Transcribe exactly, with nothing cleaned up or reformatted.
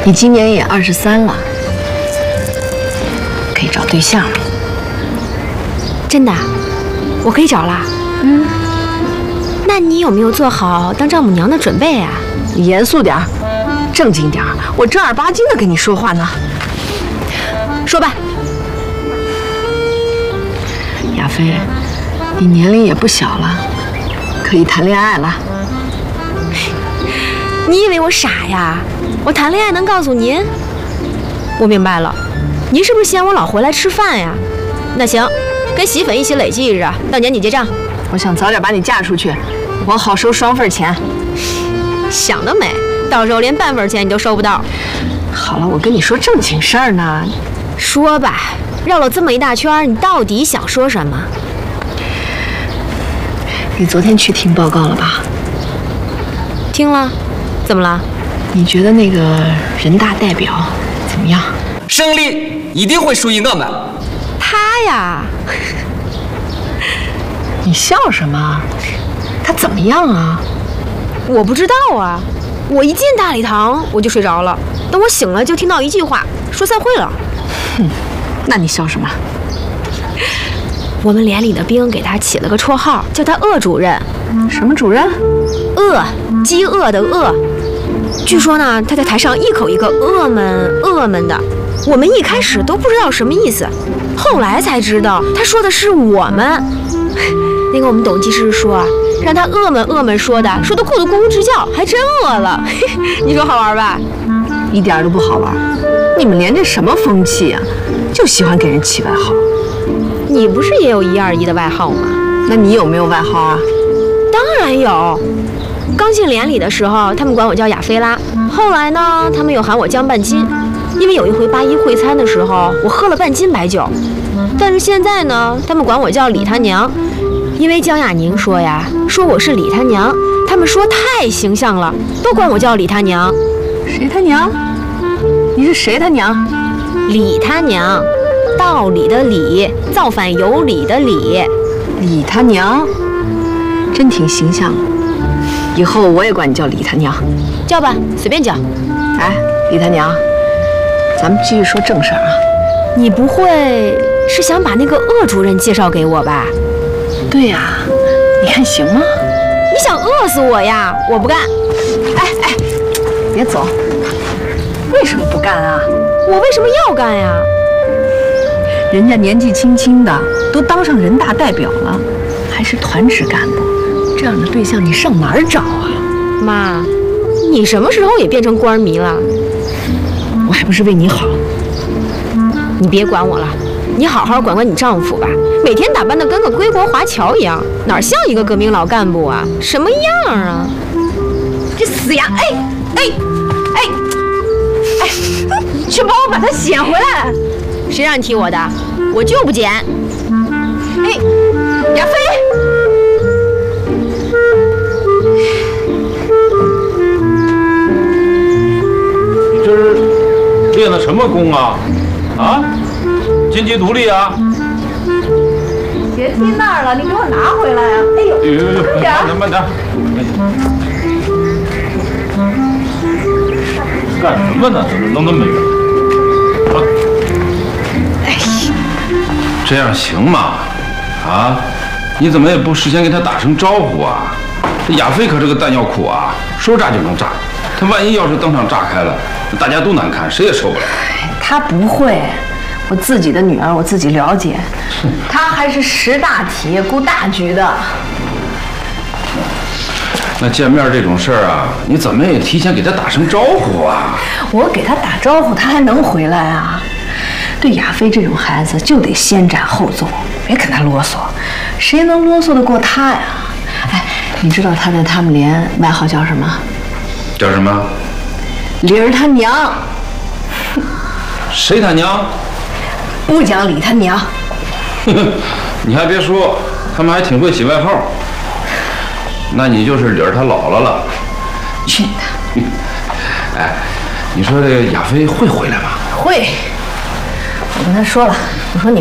你今年也二十三了，可以找对象了。 真的？我可以找了？ 嗯。 那你有没有做好当丈母娘的准备啊？ 你严肃点儿，正经点儿，我正儿八经的跟你说话呢。 说吧。 亚飞，你年龄也不小了，可以谈恋爱了。 你以为我傻呀？我谈恋爱能告诉您？我明白了，您是不是嫌我老回来吃饭呀？那行，跟媳妇一起累计着，到年底结账。 我想早点把你嫁出去，我好收双份钱。 想得美，到时候连半份钱你都收不到。 好了，我跟你说正经事儿呢。 说吧，绕了这么一大圈，你到底想说什么？ 你昨天去听报告了吧？ 听了。怎么了？ 你觉得那个人大代表怎么样？ 胜利一定会属于我们。 他呀， 你笑什么？他怎么样啊？ 我不知道啊。我一进大礼堂我就睡着了，等我醒了就听到一句话，说散会了。 哼，那你笑什么？ 我们连里的兵给他起了个绰号，叫他鄂主任。 什么主任？ 饿，饥饿的饿。据说呢，他在台上一口一个饿们饿们的，我们一开始都不知道什么意思，后来才知道他说的是我们。那个我们董技师说啊，让他饿们饿们说的，说的裤子咕咕直叫，还真饿了。你说好玩吧？ 一点都不好玩。你们连这什么风气呀、啊？就喜欢给人起外号。 你不是也有一二一的外号吗？ 那你有没有外号啊？ 当然有。刚进连里的时候，他们管我叫亚菲拉。后来呢，他们又喊我江半斤，因为有一回八一会餐的时候，我喝了半斤白酒。但是现在呢，他们管我叫李他娘，因为江亚宁说呀，说我是李他娘，他们说太形象了，都管我叫李他娘。 谁他娘？你是谁他娘？ 李他娘，道理的理，造反有理的理。 李他娘，真挺形象的。以后我也管你叫李他娘， 叫吧，随便叫。 哎，李他娘，咱们继续说正事儿啊。 你不会是想把那个鄂主任介绍给我吧？ 对呀、啊，你看行吗？ 你想饿死我呀？我不干。 哎哎，别走。为什么不干啊？ 我为什么要干呀？ 人家年纪轻轻的都当上人大代表了，还是团职干部。这样的对象你上哪儿找啊？ 妈，你什么时候也变成官迷了？ 我还不是为你好。 你别管我了，你好好管管你丈夫吧。每天打扮得跟个归国华侨一样，哪像一个革命老干部啊？什么样啊？ 这死丫！哎哎哎哎！去帮我把它捡回来！ 谁让你踢我的？我就不捡。 哎，亚飞！ 这是练的什么功啊？啊，金鸡独立啊！ 别踢那儿了，你给我拿回来啊！哎呦， 哎呦呦， 慢点， 慢点。干什么呢？弄那么远？啊！ 哎， 这样行吗？啊，你怎么也不事先给他打声招呼啊？这亚飞可是个弹药库啊，说炸就能炸。他万一要是当场炸开了，大家都难看，谁也受不了。 他不会，我自己的女儿我自己了解，他还是识大体、顾大局的。 那见面这种事儿啊，你怎么也提前给他打声招呼啊？ 我给他打招呼，他还能回来啊？对亚飞这种孩子，就得先斩后奏，别跟他啰嗦，谁能啰嗦得过他呀？哎，你知道他在他们连外号叫什么？ 叫什么？ 李儿他娘。 谁他娘？ 不讲李他娘。 你还别说，他们还挺会起外号。那你就是李儿他姥姥了。 去的。 哎，你说这个亚飞会回来吗？ 会。我跟他说了，我说你